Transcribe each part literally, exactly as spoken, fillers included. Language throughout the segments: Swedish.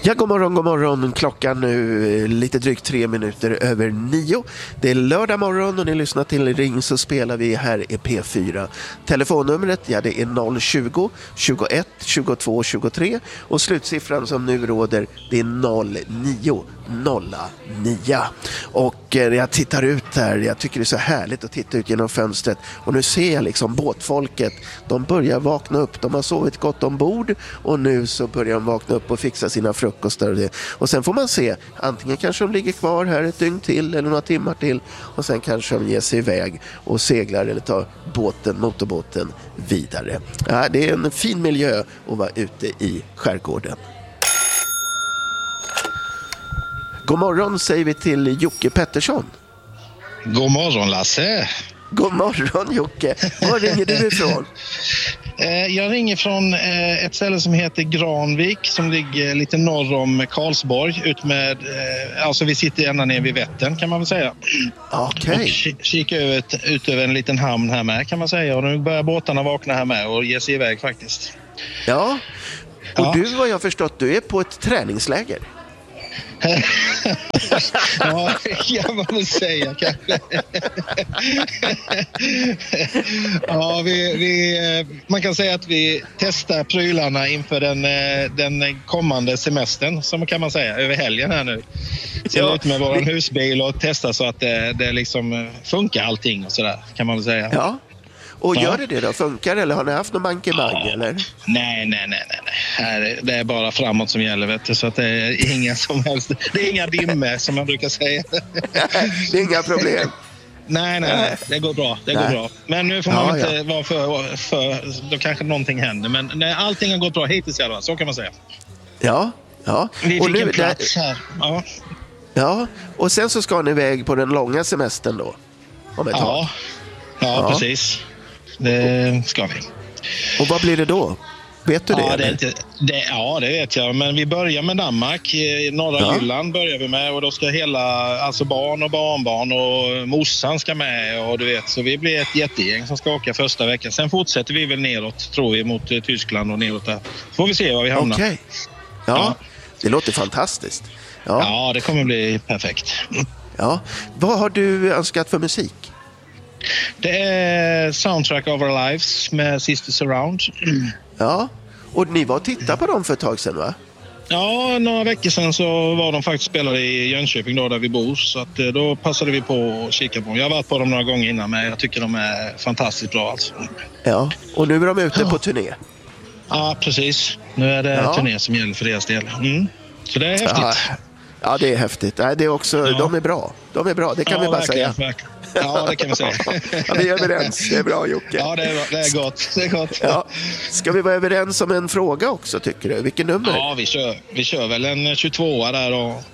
Ja, god morgon, god morgon. Klockan nu lite drygt tre minuter över nio. Det är lördag morgon och ni lyssnar till Ring så spelar vi. Här är P fyra. Telefonnumret, ja, det är noll tjugo, tjugoett, tjugotvå, tjugotre och slutsiffran som nu råder, det är noll nio noll nio. Och eh, jag tittar ut här, jag tycker det är så härligt att titta ut genom fönstret och nu ser jag liksom båtfolket, de börjar vakna upp, de har sovit gott ombord och nu så börjar de vakna upp och fixa sina frukostar och det. Och sen får man se, antingen kanske de ligger kvar här ett dygn till eller några timmar till och sen kanske de ger sig iväg och seglar eller tar båten, motorbåten vidare. Ja, det är en fin miljö att vara ute i skärgården. God morgon säger vi till Jocke Pettersson. God morgon Lasse. God morgon Jocke. Var ringer du ifrån? Jag ringer från ett ställe som heter Granvik som ligger lite norr om Karlsborg. Ut med, alltså vi sitter ända ner vid Vättern kan man väl säga. Okej. Okay. Och kika ut, ut över en liten hamn här med kan man säga. Och nu börjar båtarna vakna här med och ge sig iväg faktiskt. Ja, och ja. Du, vad jag förstått, du är på ett träningsläger. Ja, kan man väl säga kanske. Ja, vi, vi, man kan säga att vi testar prylarna inför den, den kommande semestern, som kan man säga, över helgen här nu. Så ja, ut med vår vi... husbil och testa så att det, det liksom funkar allting och sådär, kan man väl säga. Ja. Och ja. Gör det det då? Funkar eller har ni haft någon mankemang ja. eller? Nej, nej, nej, nej. Här, det är bara framåt som gäller, vet du, så att det är inga som helst. Det är inga dimmer som man brukar säga. Det är inga problem. Nej, nej, nej. Det går bra. Det nej. går bra. Men nu får man ja, inte ja. vara för, för... Då kanske någonting händer. Men nej, allting har gått bra hittills i alla fall. Så kan man säga. Ja, ja. Vi och fick nu, en plats där... här. Ja. Ja, och sen så ska ni iväg på den långa semestern då? Om ett ja. ja, ja, precis. Det ska vi. Och vad blir det då? Vet du ja, det? Det, inte, det? Ja, det vet jag. Men vi börjar med Danmark. Norra ja. Jylland börjar vi med. Och då ska hela, alltså barn och barnbarn och morsan ska med. Och du vet, så vi blir ett jättegäng som ska åka första veckan. Sen fortsätter vi väl neråt, tror vi, mot Tyskland och neråt där. Får vi se var vi hamnar. Okej. Okay. Ja, ja, det låter fantastiskt. Ja. ja, det kommer bli perfekt. Ja. Vad har du önskat för musik? Det är Soundtrack of Our Lives med Sisters Around. Ja, och ni var och tittade på dem för ett tag sedan, va? Ja, några veckor sedan så var de faktiskt spelade i Jönköping då, där vi bor. Så att då passade vi på att kika på dem. Jag har varit på dem några gånger innan, men jag tycker de är fantastiskt bra alltså. Ja, och nu är de ute ja. på turné. Ja, precis. Nu är det ja. turné som gäller för deras del. Mm. Så det är häftigt. Ja, ja det är häftigt. Det är också, ja. De är bra. De är bra, det kan ja, vi bara verkligen, säga. Verkligen. Ja, det kan vi säga. Ja, vi är överens. Det är bra, Jocke. Ja, det är, det är gott. Det är gott. Ja. Ska vi vara överens om en fråga också, tycker du? Vilken nummer? Ja, vi kör, vi kör väl en tjugotvå där och...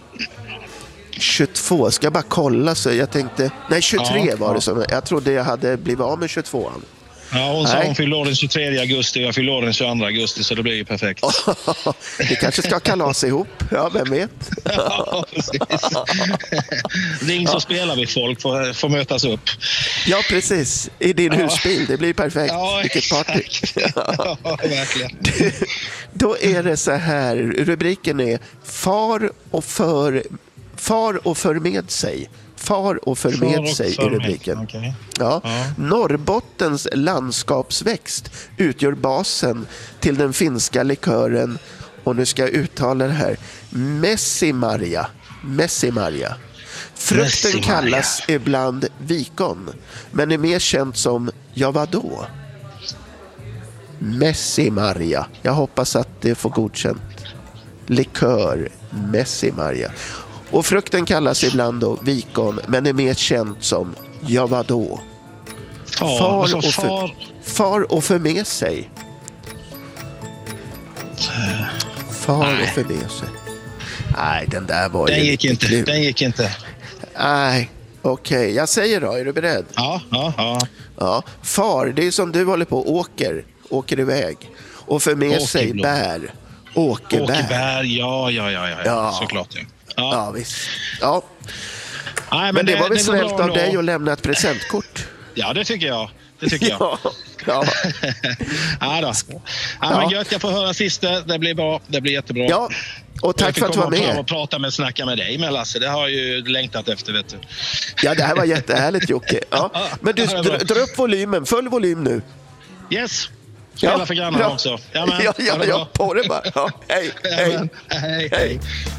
tjugotvå, ska jag bara kolla så jag tänkte... Nej, tjugotre ja, var det som... Jag trodde jag hade blivit av med tjugotvåan. Ja, hon sa hon fyllde år den tjugotredje augusti och jag fyllde år den tjugoandra augusti, så det blir ju perfekt. Vi kanske ska kalas ihop, ja, vem vet? Ja, precis. Ring så ja. spelar vi folk, får, får mötas upp. Ja, precis. I din ja. husbil, det blir perfekt. Ja, vilket party. Ja, verkligen. Då är det så här, rubriken är Far och för, far och för med sig. Far och för med och sig för i rubriken. Okay. Ja. Ja. Norrbottens landskapsväxt utgör basen till den finska likören, och nu ska jag uttala det här, Messimaria. Messimaria. Frukten Messimaria. kallas ibland vikon, men är mer känt som ja vadå? Messimaria. Jag hoppas att det får godkänt. Likör Messimaria. Och frukten kallas ibland då vikon, men är mer känt som ja vadå? Ja, far, alltså och för, far... far och för med sig. Far Nej. och för med sig. Nej, den där var den ju gick inte. Klur. Den gick inte. Nej, okej. Okay. Jag säger då, är du beredd? Ja, ja, ja. Ja, far, det är som du håller på, åker, åker iväg. Och för med sig bär. Åkerbär. Åkerbär, ja, ja, ja, ja, ja. Såklart. Ja. Ja, ja visst. Ja. Nej, men, men det, det var väl det snällt av då. dig att lämna ett presentkort. Ja, det tycker jag. Det tycker jag. Ja, ja. Ja, då. Ja, men gött, jag får höra sista. Det blir bra. Det blir jättebra. Ja, Och tack för att du var med. Och prata med Snacka med dig med Lasse. Det har jag ju längtat efter, vet du. Ja, det här var jättehärligt, Jocke. Ja. Men du, dra, dra upp volymen. Full volym nu. Yes. Spela ja, för grannarna ja. också. Jamen, ja, ja, ja, på det bara. Ja. Hej, hej. Jamen, hej, hej.